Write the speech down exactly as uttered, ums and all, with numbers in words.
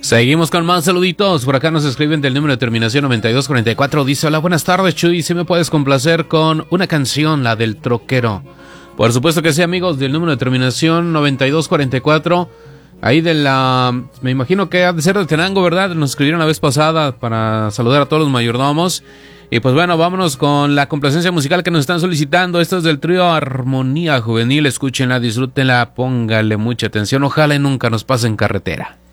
Seguimos con más saluditos. Por acá nos escriben del número de terminación noventa y dos cuarenta y cuatro. Dice: hola, buenas tardes, Chuy. ¿Si me puedes complacer con una canción, la del troquero? Por supuesto que sí, amigos, del número de terminación noventa y dos cuarenta y cuatro. Ahí de la... me imagino que ha de ser de Tenango, ¿verdad? Nos escribieron la vez pasada para saludar a todos los mayordomos. Y pues bueno, vámonos con la complacencia musical que nos están solicitando. Esto es del trío Armonía Juvenil. Escúchenla, disfrútenla, póngale mucha atención. Ojalá y nunca nos pase en carretera.